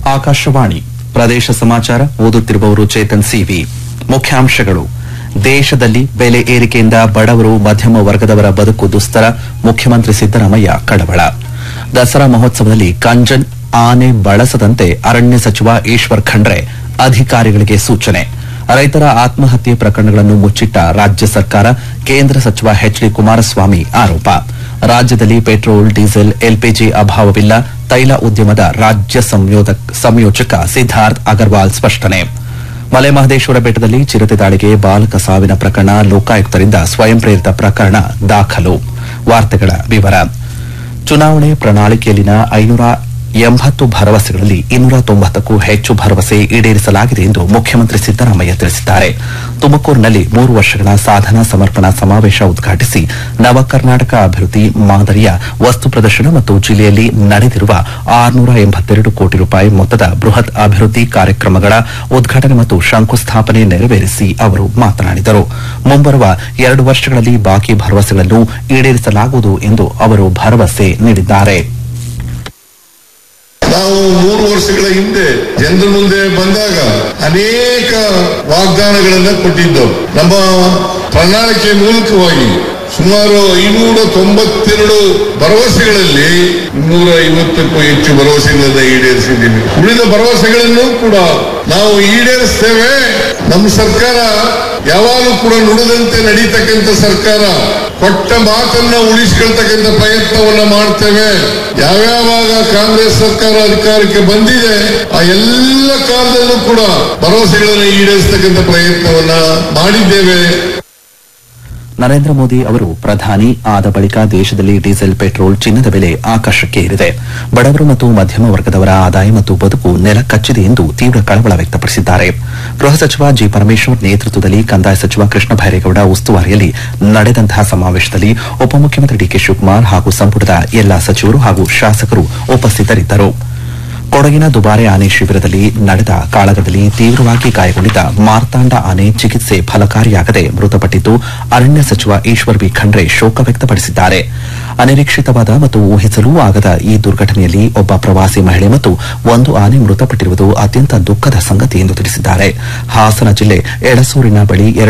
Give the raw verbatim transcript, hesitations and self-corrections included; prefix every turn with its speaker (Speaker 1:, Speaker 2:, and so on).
Speaker 1: ಆಕಾಶವಾಣಿ ಪ್ರದೇಶ ಸಮಾಚಾರ ಓದುತ್ತಿರುವವರು ಚೇತನ್ ಸಿವಿ. ಮುಖ್ಯಾಂಶಗಳು: ದೇಶದಲ್ಲಿ ಬೆಲೆ ಏರಿಕೆಯಿಂದ ಬಡವರು ಮಧ್ಯಮ ವರ್ಗದವರ ಬದುಕು ದುಸ್ತರ, ಮುಖ್ಯಮಂತ್ರಿ ಸಿದ್ದರಾಮಯ್ಯ ಕಳವಳ. ದಸರಾ ಮಹೋತ್ಸವದಲ್ಲಿ ಕಂಜನ್ ಆನೆ ಬಳಸದಂತೆ ಅರಣ್ಯ ಸಚಿವ ಈಶ್ವರ್ ಖಂಡ್ರೆ ಅಧಿಕಾರಿಗಳಿಗೆ ಸೂಚನೆ. ರೈತರ ಆತ್ಮಹತ್ಯೆ ಪ್ರಕರಣಗಳನ್ನು ಮುಚ್ಚಿಟ್ಟ ರಾಜ್ಯ ಸರ್ಕಾರ, ಕೇಂದ್ರ ಸಚಿವ ಎಚ್ ಡಿ ಕುಮಾರಸ್ವಾಮಿ ಆರೋಪ. ರಾಜ್ಯದಲ್ಲಿ ಪೆಟ್ರೋಲ್, ಡೀಸೆಲ್, ಎಲ್ಪಿಜಿ ಅಭಾವವಿಲ್ಲ, ತೈಲ ಉದ್ಯಮದ ರಾಜ್ಯ ಸಂಯೋಜಕ ಸಿದ್ದಾರ್ಥ್ ಅಗರ್ವಾಲ್ ಸ್ಪಷ್ಟನೆ. ಮಲೆ ಮಹದೇಶ್ವರ ಬೆಟ್ಟದಲ್ಲಿ ಚಿರತೆ ದಾಳಿಗೆ ಬಾಲಕ ಸಾವಿನ ಪ್ರಕರಣ, ಲೋಕಾಯುಕ್ತರಿಂದ ಸ್ವಯಂ ಪ್ರೇರಿತ ಪ್ರಕರಣ ದಾಖಲು. ವಾರ್ತೆಗಳ ವಿವರ. ಚುನಾವಣೆ ಪ್ರಣಾಳಿಕೆಯಲ್ಲಿನ ಐನೂರ ಎಂಬತ್ತು ಭರವಸೆಗಳಲ್ಲಿ ಇನ್ನೂರ ತೊಂಬತ್ತಕ್ಕೂ ಹೆಚ್ಚು ಭರವಸೆ ಈಡೇರಿಸಲಾಗಿದೆ ಎಂದು ಮುಖ್ಯಮಂತ್ರಿ ಸಿದ್ದರಾಮಯ್ಯ ತಿಳಿಸಿದ್ದಾರೆ. ತುಮಕೂರಿನಲ್ಲಿ ಮೂರು ವರ್ಷಗಳ ಸಾಧನಾ ಸಮರ್ಪಣಾ ಸಮಾವೇಶ ಉದ್ಘಾಟಿಸಿ ನವ ಕರ್ನಾಟಕ ಅಭಿವೃದ್ಧಿ ಮಾದರಿಯ ವಸ್ತು ಪ್ರದರ್ಶನ ಮತ್ತು ಜಿಲ್ಲೆಯಲ್ಲಿ ನಡೆದಿರುವ ಆರುನೂರ ಎಂಬತ್ತೆರಡು ಕೋಟಿ ರೂಪಾಯಿ ಮೊತ್ತದ ಬೃಹತ್ ಅಭಿವೃದ್ಧಿ ಕಾರ್ಯಕ್ರಮಗಳ ಉದ್ಘಾಟನೆ ಮತ್ತು ಶಂಕುಸ್ಥಾಪನೆ ನೆರವೇರಿಸಿ ಅವರು ಮಾತನಾಡಿದರು. ಮುಂಬರುವ ಎರಡು ವರ್ಷಗಳಲ್ಲಿ ಬಾಕಿ ಭರವಸೆಗಳನ್ನು ಈಡೇರಿಸಲಾಗುವುದು ಎಂದು ಅವರು ಭರವಸೆ ನೀಡಿದ್ದಾರೆ.
Speaker 2: ನಾವು ಮೂರು ವರ್ಷಗಳ ಹಿಂದೆ ಜನರ ಮುಂದೆ ಬಂದಾಗ ಅನೇಕ ವಾಗ್ದಾನಗಳನ್ನ ಕೊಟ್ಟಿದ್ದು. ನಮ್ಮ ಪ್ರಣಾಳಿಕೆ ಮೂಲಕವಾಗಿ ಸುಮಾರು ಐನೂರ ತೊಂಬತ್ತೆರಡು ಭರವಸೆಗಳಲ್ಲಿ ಇನ್ನೂರ ಐವತ್ತಕ್ಕೂ ಹೆಚ್ಚು ಭರವಸೆಗಳನ್ನ ಈಡೇರಿಸಿದ್ದೀವಿ. ಉಳಿದ ಭರವಸೆಗಳನ್ನು ಕೂಡ ನಾವು ಈಡೇರಿಸ್ತೇವೆ. ನಮ್ಮ ಸರ್ಕಾರ ಯಾವಾಗಲೂ ಕೂಡ ನುಡಿದಂತೆ ನಡೀತಕ್ಕಂಥ ಸರ್ಕಾರ, ಕೊಟ್ಟ ಮಾತನ್ನ ಉಳಿಸಿಕೊಳ್ತಕ್ಕಂಥ ಪ್ರಯತ್ನವನ್ನ ಮಾಡ್ತೇವೆ. ಯಾವ್ಯಾವಾಗ ಕಾಂಗ್ರೆಸ್ ಸರ್ಕಾರ ಅಧಿಕಾರಕ್ಕೆ ಬಂದಿದೆ ಆ ಎಲ್ಲ ಕಾಲದಲ್ಲೂ ಕೂಡ ಭರವಸೆಗಳನ್ನು ಈಡೇರಿಸತಕ್ಕಂಥ ಪ್ರಯತ್ನವನ್ನ ಮಾಡಿದ್ದೇವೆ.
Speaker 1: ನರೇಂದ್ರ ಮೋದಿ ಅವರು ಪ್ರಧಾನಿ ಆದ ಬಳಿಕ ದೇಶದಲ್ಲಿ ಡೀಸೆಲ್, ಪೆಟ್ರೋಲ್, ಚಿನ್ನದ ಬೆಲೆ ಆಕಾಶಕ್ಕೆ ಏರಿದೆ. ಬಡವರು ಮತ್ತು ಮಧ್ಯಮ ವರ್ಗದವರ ಆದಾಯ ಮತ್ತು ಬದುಕು ನೆಲಕಚ್ಚಿದೆ ಎಂದು ತೀವ್ರ ಕಳವಳ ವ್ಯಕ್ತಪಡಿಸಿದ್ದಾರೆ. ಗೃಹ ಸಚಿವ ಜಿ ಪರಮೇಶ್ವರ್ ನೇತೃತ್ವದಲ್ಲಿ ಕಂದಾಯ ಸಚಿವ ಕೃಷ್ಣ ಬೈರೇಗೌಡ ಉಸ್ತುವಾರಿಯಲ್ಲಿ ನಡೆದಂತಹ ಸಮಾವೇಶದಲ್ಲಿ ಉಪಮುಖ್ಯಮಂತ್ರಿ ಡಿಕೆ ಶಿವಕುಮಾರ್ ಹಾಗೂ ಸಂಪುಟದ ಎಲ್ಲಾ ಸಚಿವರು ಹಾಗೂ ಶಾಸಕರು ಉಪಸ್ಥಿತರಿದ್ದರು. ಕೊಡಗಿನ ದುಬಾರೆ ಆನೆ ಶಿಬಿರದಲ್ಲಿ ನಡೆದ ಕಾಳಗದಲ್ಲಿ ತೀವ್ರವಾಗಿ ಗಾಯಗೊಂಡಿದ್ದ ಮಾರ್ತಾಂಡ ಆನೆ ಚಿಕಿತ್ಸೆ ಫಲಕಾರಿಯಾಗದೆ ಮೃತಪಟ್ಟಿದ್ದು, ಅರಣ್ಯ ಸಚಿವ ಈಶ್ವರ್ ಬಿ ಖಂಡ್ರೆ ಶೋಕ ವ್ಯಕ್ತಪಡಿಸಿದ್ದಾರೆ. ಅನಿರೀಕ್ಷಿತವಾದ ಮತ್ತು ಊಹಿಸಲೂ ಆಗದ ಈ ದುರ್ಘಟನೆಯಲ್ಲಿ ಒಬ್ಬ ಪ್ರವಾಸಿ ಮಹಿಳೆ ಮತ್ತು ಒಂದು ಆನೆ ಮೃತಪಟ್ಟಿರುವುದು ಅತ್ಯಂತ ದುಃಖದ ಸಂಗತಿ ಎಂದು ತಿಳಿಸಿದ್ದಾರೆ. ಹಾಸನ ಜಿಲ್ಲೆ ಎಳಸೂರಿನ ಬಳಿ